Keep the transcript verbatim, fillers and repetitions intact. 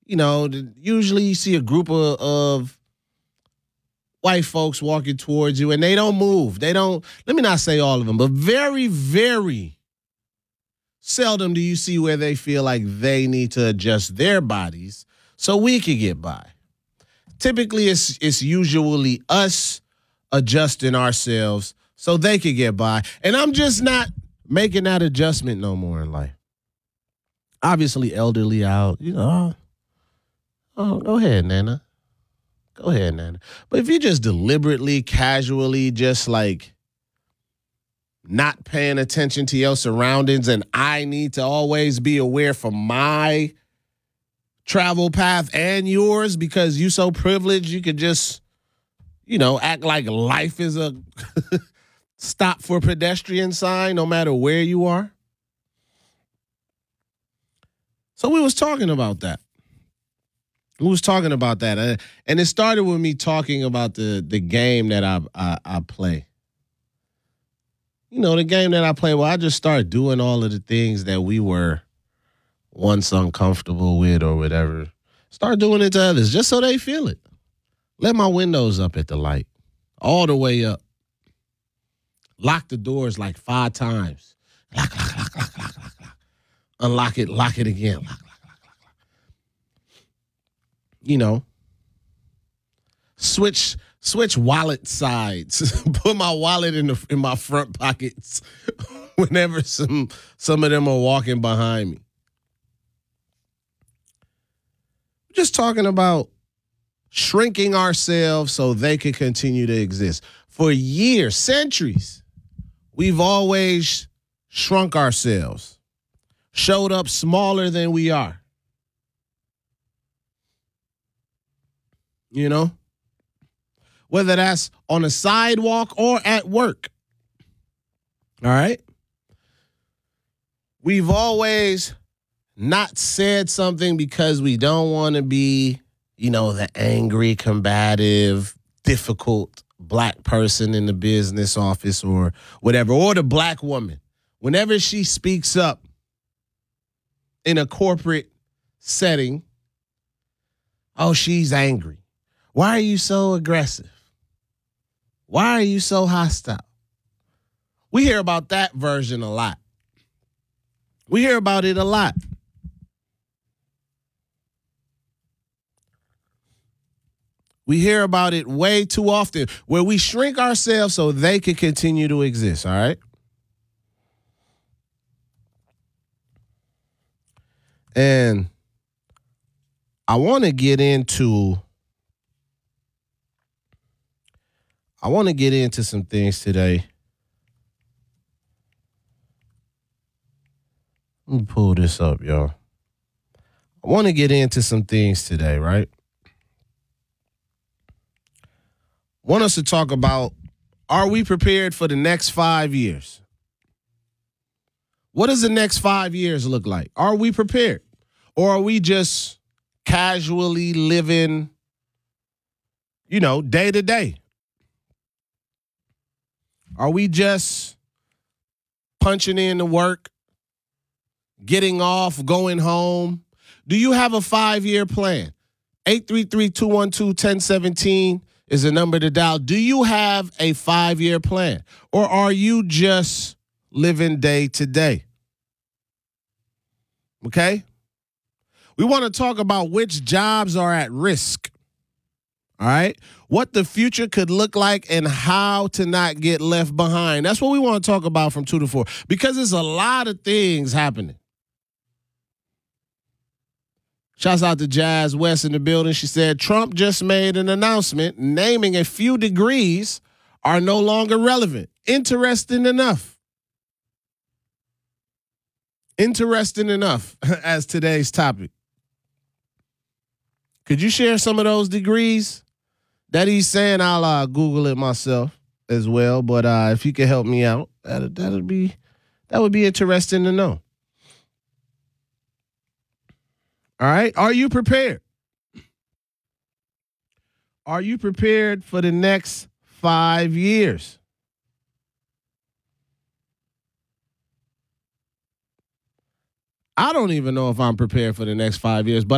you know, usually you see a group of, of white folks walking towards you and they don't move. They don't, let me not say all of them, but very, very seldom do you see where they feel like they need to adjust their bodies so we can get by. Typically, it's it's usually us adjusting ourselves so they can get by. And I'm just not making that adjustment no more in life. Obviously, elderly out, you know, oh, go ahead, Nana. Go ahead, Nana. But if you just deliberately, casually, just like not paying attention to your surroundings, and I need to always be aware for my travel path and yours because you so privileged you could just, you know, act like life is a stop for pedestrian sign no matter where you are. So we was talking about that. We was talking about that. And it started with me talking about the the game that I, I, I play. You know, the game that I play, well, I just started doing all of the things that we were once uncomfortable with or whatever. Start doing it to others just so they feel it. Let my windows up at the light, all the way up. Lock the doors like five times. Lock, lock, lock, lock, lock, lock, lock. Unlock it, lock it again. Lock, lock, lock, lock, lock. You know, switch switch wallet sides. Put my wallet in the in my front pockets whenever some some of them are walking behind me. Just talking about shrinking ourselves so they can continue to exist. For years, centuries, we've always shrunk ourselves, showed up smaller than we are. You know, whether that's on a sidewalk or at work. All right. We've always not said something because we don't want to be, you know, the angry, combative, difficult black person in the business office or whatever, or the black woman. Whenever she speaks up in a corporate setting, oh, she's angry. Why are you so aggressive? Why are you so hostile? We hear about that version a lot. We hear about it a lot. We hear about it way too often, where we shrink ourselves so they can continue to exist, all right? And I want to get into I want to get into some things today. Let me pull this up, y'all. I want to get into some things today, right? Want us to talk about, are we prepared for the next five years? What does the next five years look like? Are we prepared? Or are we just casually living, you know, day to day? Are we just punching in to work, getting off, going home? Do you have a five-year plan? eight three three, two one two, one zero one seven is the number to dial. Do you have a five-year plan? Or are you just living day to day? Okay? We want to talk about which jobs are at risk. All right? What the future could look like and how to not get left behind. That's what we want to talk about from two to four because there's a lot of things happening. Shouts out to Jazz West in the building. She said, Trump just made an announcement naming a few degrees are no longer relevant. Interesting enough. Interesting enough as today's topic. Could you share some of those degrees that he's saying? I'll uh, Google it myself as well. But uh, if you could help me out, that'd, that'd be that would be interesting to know. All right. Are you prepared? Are you prepared for the next five years? I don't even know if I'm prepared for the next five years, but